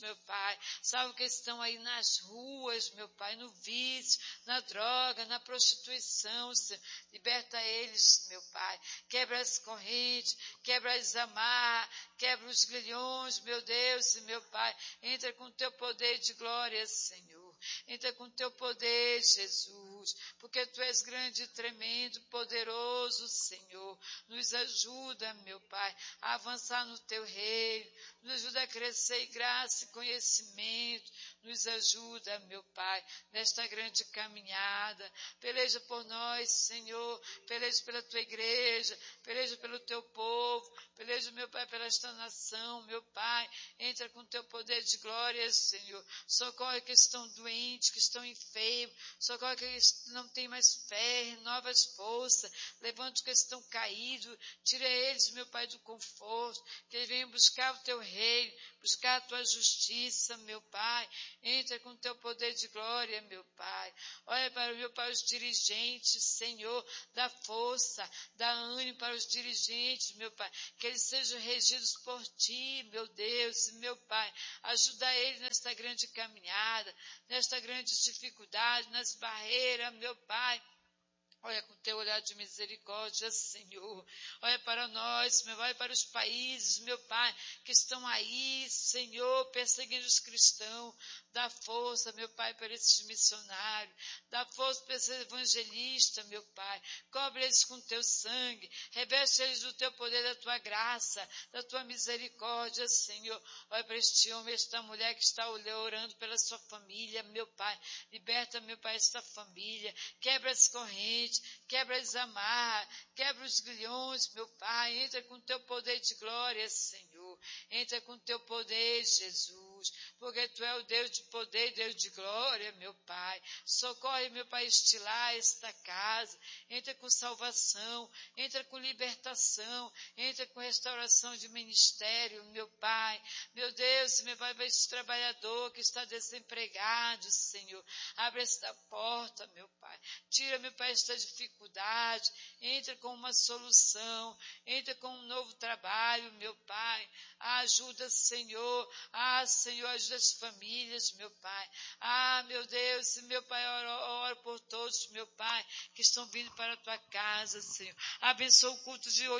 meu Pai. Salve que estão aí nas ruas, meu Pai, no vício, na droga, na prostituição, Senhor. Liberta eles, meu Pai. Quebra as correntes, quebra as amarras, quebra os grilhões, meu Deus e meu Pai. Entra com teu poder de glória, Senhor. Entra com teu poder, Jesus, porque tu és grande, tremendo, poderoso, Senhor. Nos ajuda, meu Pai, a avançar no teu reino. Nos ajuda a crescer em graça e conhecimento. Nos ajuda, meu Pai, nesta grande caminhada. Peleja por nós, Senhor. Peleja pela tua igreja. Peleja pelo teu povo. Peleja, meu Pai, pela esta nação, meu Pai. Entra com teu poder de glória, Senhor. Socorre que estão doentes, que estão enfermos. Socorre que não têm mais fé, renova as forças. Levanta os que estão caídos. Tira eles, meu Pai, do conforto. Que eles venham buscar o teu reino, buscar a tua justiça, meu Pai. Entra com o teu poder de glória, meu Pai. Olha para, meu Pai, os dirigentes, Senhor, dá força, dá ânimo para os dirigentes, meu Pai. Que eles sejam regidos por ti, meu Deus, meu Pai. Ajuda eles nesta grande caminhada, nesta grande dificuldade, nas barreiras, meu Pai. Olha com teu olhar de misericórdia, Senhor. Olha para nós, meu Pai, para os países, meu Pai, que estão aí, Senhor, perseguindo os cristãos. Dá força, meu Pai, para esses missionários. Dá força para esses evangelistas, meu Pai. Cobre eles com teu sangue. Reveste eles do teu poder, da tua graça, da tua misericórdia, Senhor. Olha para este homem, esta mulher que está orando pela sua família, meu Pai. Liberta, meu Pai, esta família. Quebra as correntes. Quebra as amarras, quebra os grilhões, meu Pai. Entra com teu poder de glória, Senhor. Entra com teu poder, Jesus, porque tu é o Deus de poder, Deus de glória, meu Pai. Socorre, meu Pai, estilar esta casa. Entra com salvação, entra com libertação, entra com restauração de ministério, meu Pai. Meu Deus, meu Pai, para esse trabalhador que está desempregado, Senhor. Abre esta porta, meu Pai. Tira, meu Pai, esta dificuldade, entra com uma solução, entra com um novo trabalho, meu Pai. Ajuda, Senhor. Senhor, ajuda as famílias, meu Pai. Meu Deus, meu Pai, oro por todos, meu Pai, que estão vindo para a tua casa, Senhor. Abençoa o culto de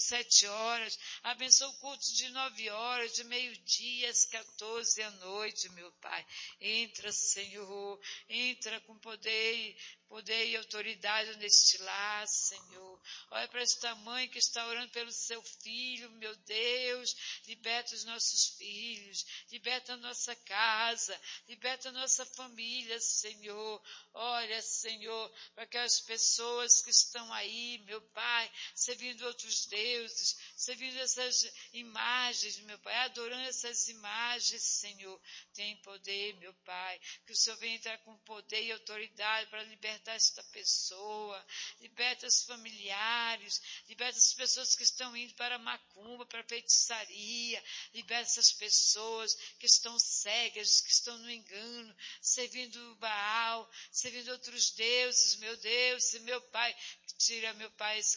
7 horas, abençoa o culto de 9 horas, de meio-dia às 14 à noite, meu Pai. Entra, Senhor, entra com poder e autoridade neste lar, Senhor. Olha para esta mãe que está orando pelo seu filho, meu Deus. Liberta os nossos filhos, liberta a nossa casa, liberta a nossa família, Senhor. Olha, Senhor, para aquelas pessoas que estão aí, meu Pai, servindo outros deuses, servindo essas imagens, meu Pai, adorando essas imagens, Senhor. Tem poder, meu Pai, que o Senhor venha entrar com poder e autoridade para libertar esta pessoa, liberta os familiares, liberta as pessoas que estão indo para a macumba, para a feitiçaria, liberta essas pessoas que estão cegas, que estão no engano, servindo o Baal, servindo outros deuses, meu Deus e meu Pai. Tira, meu Pai, esse